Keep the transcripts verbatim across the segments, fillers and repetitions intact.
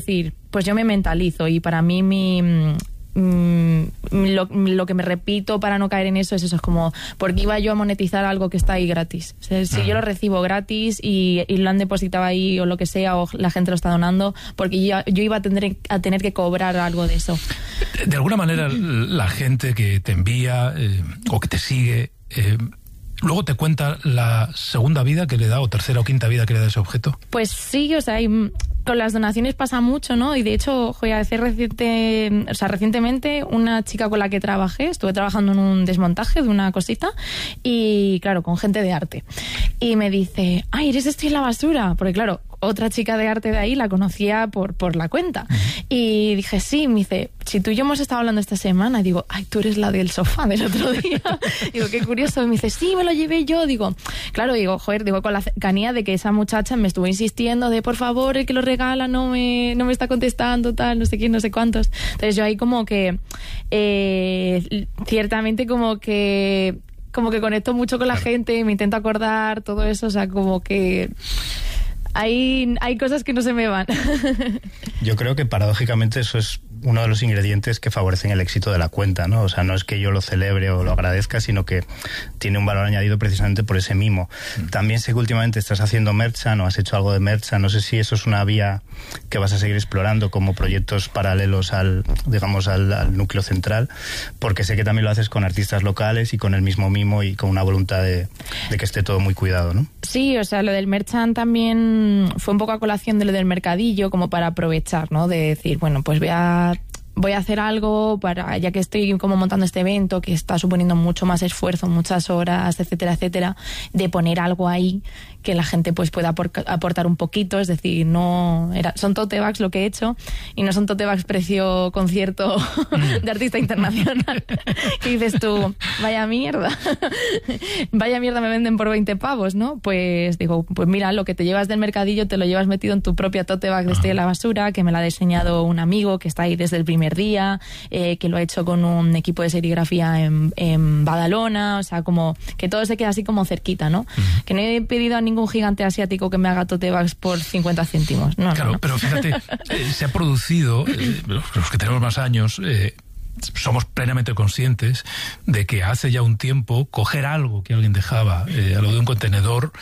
decir, pues yo me mentalizo y para mí mi... Mm, lo, lo que me repito para no caer en eso es eso, es como, porque iba yo a monetizar algo que está ahí gratis. O sea, si uh-huh. yo lo recibo gratis y, y lo han depositado ahí o lo que sea, o la gente lo está donando, porque yo, yo iba a tener, a tener que cobrar algo de eso. De, de alguna manera, la gente que te envía eh, o que te sigue, eh, luego te cuenta la segunda vida que le da, o tercera o quinta vida que le da ese objeto. Pues sí, o sea, hay... con las donaciones pasa mucho, ¿no? Y de hecho, voy a decir reciente, o sea, recientemente una chica con la que trabajé, estuve trabajando en un desmontaje de una cosita y, claro, con gente de arte. Y me dice, ay, eres Estoy en la basura. Porque, claro, otra chica de arte de ahí la conocía por, por la cuenta. Uh-huh. Y dije, sí, me dice, si tú y yo hemos estado hablando esta semana, y digo, ay, tú eres la del sofá del otro día. Digo, qué curioso. Y me dice, sí, me lo llevé yo. Digo, claro, digo, joder, digo, con la cercanía de que esa muchacha me estuvo insistiendo de, por favor, el que lo regala no me, no me está contestando, tal, no sé quién, no sé cuántos. Entonces yo ahí como que, eh, ciertamente como que, como que conecto mucho con la claro. gente, me intento acordar, todo eso, o sea, como que... Hay, hay cosas que no se me van. Yo creo que paradójicamente eso es uno de los ingredientes que favorecen el éxito de la cuenta, ¿no? O sea, no es que yo lo celebre o lo agradezca, sino que tiene un valor añadido precisamente por ese mimo. Mm. También sé que últimamente estás haciendo merchan o has hecho algo de merchan. No sé si eso es una vía que vas a seguir explorando como proyectos paralelos al, digamos, al, al núcleo central, porque sé que también lo haces con artistas locales y con el mismo mimo y con una voluntad de, de que esté todo muy cuidado, ¿no? Sí, o sea, lo del merchan también fue un poco a colación de lo del mercadillo, como para aprovechar, ¿no? De decir, bueno, pues voy a voy a hacer algo para, ya que estoy como montando este evento que está suponiendo mucho más esfuerzo, muchas horas, etcétera, etcétera, de poner algo ahí que la gente pues pueda aportar un poquito, es decir, no era, son tote bags lo que he hecho y no son tote bags precio concierto de artista internacional. Que dices tú, vaya mierda, vaya mierda me venden por veinte pavos, ¿no? Pues digo, pues mira, lo que te llevas del mercadillo te lo llevas metido en tu propia tote bag de Estoy en la basura, que me la ha diseñado un amigo que está ahí desde el primer día, eh, que lo ha hecho con un equipo de serigrafía en, en Badalona, o sea, como que todo se queda así como cerquita, ¿no? Uh-huh. Que no he pedido a ningún gigante asiático que me haga tote bags por cincuenta céntimos. No, claro, no, no. Pero fíjate, eh, se ha producido, eh, los, los que tenemos más años, eh, somos plenamente conscientes de que hace ya un tiempo coger algo que alguien dejaba eh, a lo de un contenedor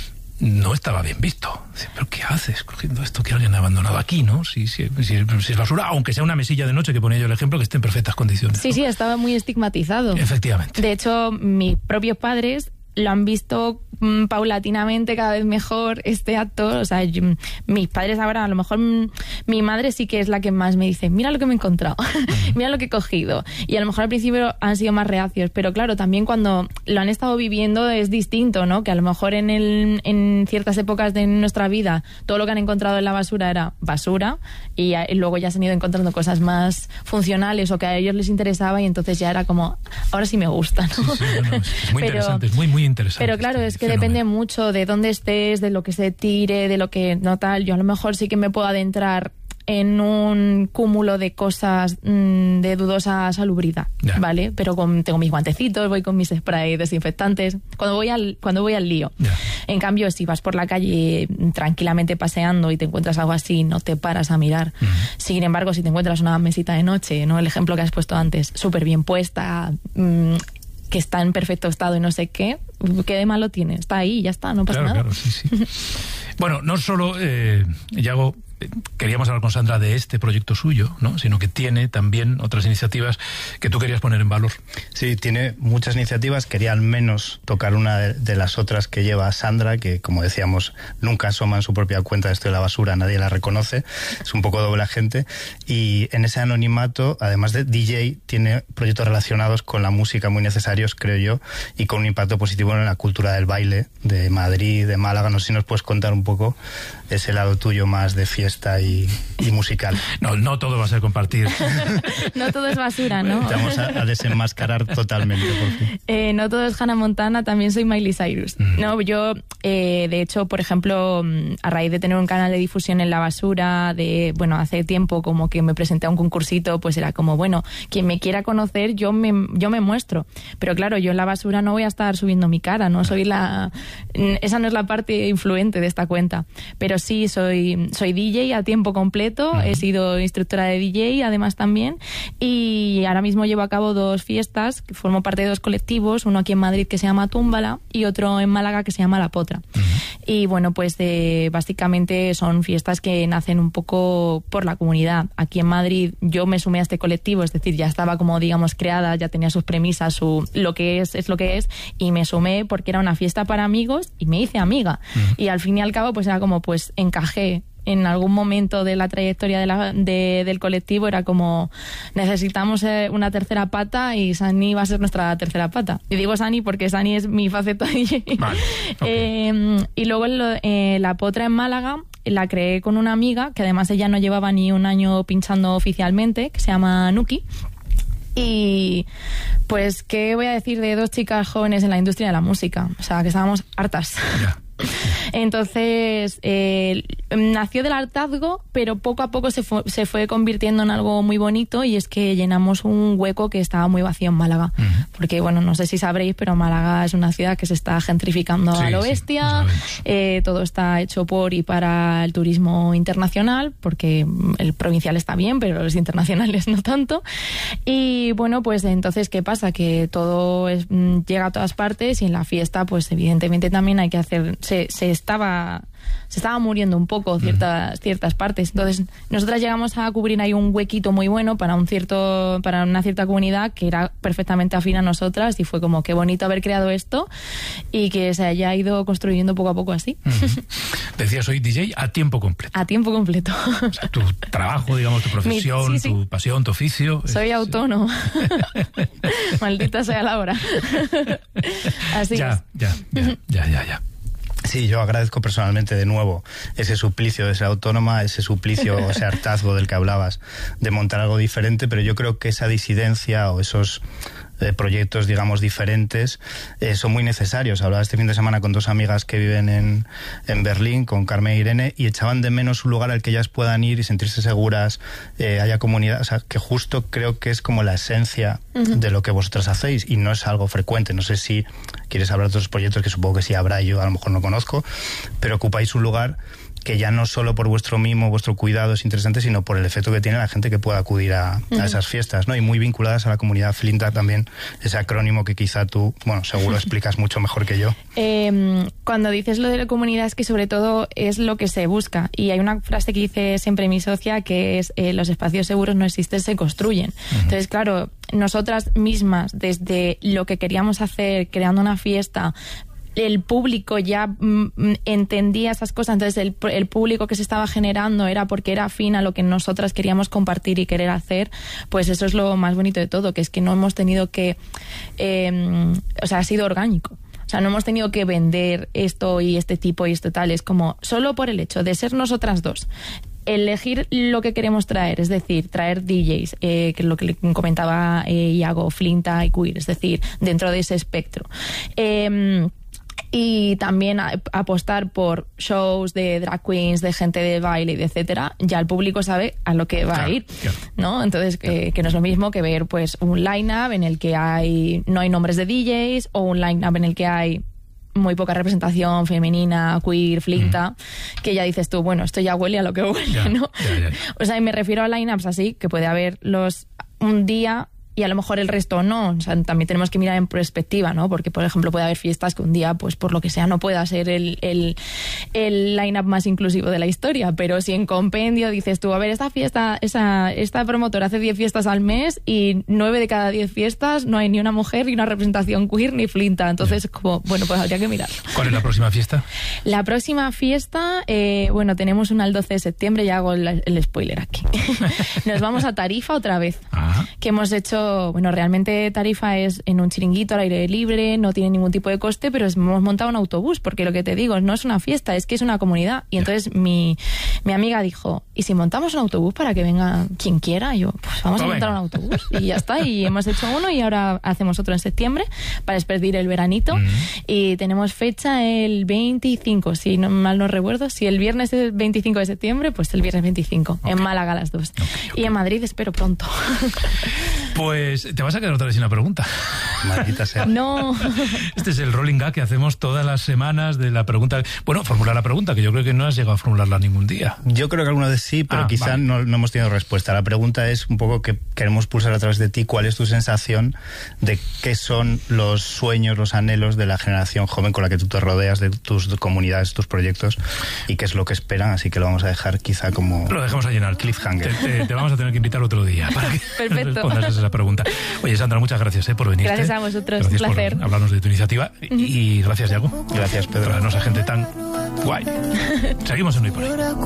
no estaba bien visto. ¿Pero qué haces cogiendo esto que alguien ha abandonado aquí, no? Si, si, si, si es basura, aunque sea una mesilla de noche, que ponía yo el ejemplo, que esté en perfectas condiciones. Sí, ¿no? Sí, estaba muy estigmatizado. Efectivamente. De hecho, mis propios padres lo han visto mmm, paulatinamente cada vez mejor este acto. O sea, yo, mis padres ahora, a lo mejor mmm, mi madre sí que es la que más me dice, mira lo que me he encontrado, mira lo que he cogido. Y a lo mejor al principio han sido más reacios, pero claro, también cuando lo han estado viviendo es distinto, ¿no? Que a lo mejor en, el, en ciertas épocas de nuestra vida todo lo que han encontrado en la basura era basura y, a, y luego ya se han ido encontrando cosas más funcionales o que a ellos les interesaba y entonces ya era como, ahora sí me gusta, ¿no? Sí, sí, bueno, es muy pero, interesante, es muy, muy interesante. Pero claro, este es que fenómeno. depende mucho de dónde estés, de lo que se tire, de lo que no tal. Yo a lo mejor sí que me puedo adentrar en un cúmulo de cosas mmm, de dudosa salubridad, ya. ¿Vale? Pero con, tengo mis guantecitos, voy con mis sprays desinfectantes, cuando voy al, cuando voy al lío. Ya. En cambio, si vas por la calle tranquilamente paseando y te encuentras algo así, no te paras a mirar. Uh-huh. Sin embargo, si te encuentras una mesita de noche, ¿no? El ejemplo que has puesto antes, súper bien puesta, mmm, que está en perfecto estado y no sé qué, ¿qué de malo tiene? Está ahí, ya está, no pasa claro, nada. Claro, sí, sí. Bueno, no solo, eh, Yago, queríamos hablar con Sandra de este proyecto suyo, ¿no? Sino que tiene también otras iniciativas que tú querías poner en valor. Sí, tiene muchas iniciativas. Quería al menos tocar una de, de las otras que lleva Sandra, que como decíamos, nunca asoma en su propia cuenta de Estoy en la basura, nadie la reconoce, es un poco doble agente. Y en ese anonimato, además de D J, tiene proyectos relacionados con la música muy necesarios, creo yo, y con un impacto positivo en la cultura del baile de Madrid, de Málaga. No sé si nos puedes contar un poco ese lado tuyo más de fiesta y, y musical. No, no todo va a ser compartir. No todo es basura, ¿no? Te vamos a, a desenmascarar totalmente, por fin. Eh, no todo es Hannah Montana, también soy Miley Cyrus. Mm. No, yo, eh, de hecho, por ejemplo, a raíz de tener un canal de difusión en la basura, de, bueno, hace tiempo como que me presenté a un concursito, pues era como, bueno, quien me quiera conocer, yo me, yo me muestro. Pero claro, yo en la basura no voy a estar subiendo mi cara, no soy la... Esa no es la parte influente de esta cuenta. Pero sí, soy, soy D D J a tiempo completo, uh-huh. he sido instructora de D J además también, y ahora mismo llevo a cabo dos fiestas, formo parte de dos colectivos, uno aquí en Madrid que se llama Túmbala y otro en Málaga que se llama La Potra. Uh-huh. Y bueno, pues eh, básicamente son fiestas que nacen un poco por la comunidad. Aquí en Madrid yo me sumé a este colectivo, es decir, ya estaba como digamos creada, ya tenía sus premisas, su lo que es es lo que es, y me sumé porque era una fiesta para amigos y me hice amiga. Uh-huh. Y al fin y al cabo pues era como pues encajé en algún momento de la trayectoria de la, de, del colectivo, era como necesitamos eh, una tercera pata y Sani va a ser nuestra tercera pata. Y digo Sani porque Sani es mi faceta D J. Vale, okay. eh, y luego eh, La Potra en Málaga la creé con una amiga que además ella no llevaba ni un año pinchando oficialmente, que se llama Nuki. Y pues, ¿qué voy a decir de dos chicas jóvenes en la industria de la música? O sea, que estábamos hartas. Yeah. Entonces, eh, nació del hartazgo, pero poco a poco se fue, se fue convirtiendo en algo muy bonito, y es que llenamos un hueco que estaba muy vacío en Málaga. Uh-huh. Porque, bueno, no sé si sabréis, pero Málaga es una ciudad que se está gentrificando sí, a lo bestia. Sí, eh, todo está hecho por y para el turismo internacional, porque el provincial está bien, pero los internacionales no tanto. Y, bueno, pues entonces, ¿qué pasa? Que todo es, llega a todas partes, y en la fiesta, pues evidentemente también hay que hacer... Se, se estaba se estaba muriendo un poco ciertas uh-huh. ciertas partes. Entonces nosotras llegamos a cubrir ahí un huequito muy bueno para un cierto para una cierta comunidad que era perfectamente afín a nosotras, y fue como qué bonito haber creado esto y que se haya ido construyendo poco a poco así. Uh-huh. Decías, soy D J a tiempo completo. A tiempo completo. O sea, tu trabajo, digamos, tu profesión, Mi, sí, sí. tu pasión, tu oficio. Soy es... autónomo. Maldita sea la hora. Así ya, es. Ya, ya, ya, ya, ya. Sí, yo agradezco personalmente de nuevo ese suplicio de ser autónoma, ese suplicio, ese hartazgo del que hablabas, de montar algo diferente, pero yo creo que esa disidencia o esos eh, proyectos, digamos, diferentes eh, son muy necesarios. Hablaba este fin de semana con dos amigas que viven en, en Berlín, con Carmen e Irene, y echaban de menos un lugar al que ellas puedan ir y sentirse seguras, eh, haya comunidad, o sea, que justo creo que es como la esencia uh-huh. de lo que vosotras hacéis, y no es algo frecuente. No sé si quieres hablar de otros proyectos, que supongo que sí habrá, yo a lo mejor no conozco, pero ocupáis un lugar que ya no solo por vuestro mimo, vuestro cuidado es interesante, sino por el efecto que tiene la gente que pueda acudir a, uh-huh. a esas fiestas, ¿no? Y muy vinculadas a la comunidad Flinta también, ese acrónimo que quizá tú, bueno, seguro explicas mucho mejor que yo. Eh, cuando dices lo de la comunidad, es que sobre todo es lo que se busca, y hay una frase que dice siempre mi socia, que es eh, los espacios seguros no existen, se construyen. Uh-huh. Entonces, claro, nosotras mismas, desde lo que queríamos hacer, creando una fiesta, el público ya mm, entendía esas cosas, entonces el, el público que se estaba generando era porque era afín a lo que nosotras queríamos compartir y querer hacer. Pues eso es lo más bonito de todo, que es que no hemos tenido que eh, o sea, ha sido orgánico. O sea, no hemos tenido que vender esto y este tipo y esto tal, es como solo por el hecho de ser nosotras dos, elegir lo que queremos traer, es decir, traer D Js, eh, que es lo que le comentaba eh, Iago, Flinta y Queer, es decir, dentro de ese espectro. Eh, y también a, apostar por shows de drag queens, de gente de baile, y de etcétera, ya el público sabe a lo que va claro, a ir, claro. ¿no? Entonces, claro. que, que no es lo mismo que ver pues un line-up en el que hay no hay nombres de D Js, o un line-up en el que hay muy poca representación femenina, queer, flinta, mm. que ya dices tú, bueno, esto ya huele a lo que huele, ya, ¿no? Ya, ya. O sea, y me refiero a line-ups así, que puede haber los un día y a lo mejor el resto no. O sea, también tenemos que mirar en perspectiva, ¿no? Porque, por ejemplo, puede haber fiestas que un día, pues por lo que sea, no pueda ser el, el, el line-up más inclusivo de la historia, pero si en compendio dices tú, a ver, esta fiesta, esa, esta promotora hace diez fiestas al mes y nueve de cada diez fiestas no hay ni una mujer, ni una representación queer, ni flinta. Entonces, yeah. como, bueno, pues habría que mirarlo. ¿Cuál es la próxima fiesta? La próxima fiesta, eh, bueno, tenemos una el doce de septiembre, ya hago el, el spoiler aquí. Nos vamos a Tarifa otra vez, Ajá. que hemos hecho. Bueno, realmente Tarifa es en un chiringuito al aire libre, no tiene ningún tipo de coste, pero hemos montado un autobús, porque lo que te digo, no es una fiesta, es que es una comunidad. Y entonces mi, mi amiga dijo, ¿y si montamos un autobús para que venga quien quiera? Y yo, pues vamos a montar un autobús. Y ya está, y hemos hecho uno y ahora hacemos otro en septiembre para despedir el veranito. Mm-hmm. Y tenemos fecha el veinticinco, si no, mal no recuerdo, si el viernes es el veinticinco de septiembre, pues el viernes veinticinco, okay. en Málaga las dos. Okay, okay. Y en Madrid espero pronto. Pues te vas a quedar otra vez sin la pregunta. Maldita sea. No. Este es el rolling gag que hacemos todas las semanas de la pregunta. Bueno, formular la pregunta, que yo creo que no has llegado a formularla ningún día. Yo creo que alguna vez sí, pero Ah, quizá vale. no, no hemos tenido respuesta. La pregunta es un poco que queremos pulsar a través de ti cuál es tu sensación de qué son los sueños, los anhelos de la generación joven con la que tú te rodeas, de tus comunidades, tus proyectos, y qué es lo que esperan. Así que lo vamos a dejar quizá como Lo dejamos a llenar. cliffhanger. Te, te- te vamos a tener que invitar otro día para que Perfecto. respondas esa pregunta. Oye, Sandra, muchas gracias eh, por venir. Gracias a vosotros, Gracias un placer. por hablarnos de tu iniciativa. Y, y gracias, Yago, Gracias, por Pedro. traernos a gente tan guay. Seguimos en Hoy por Hoy.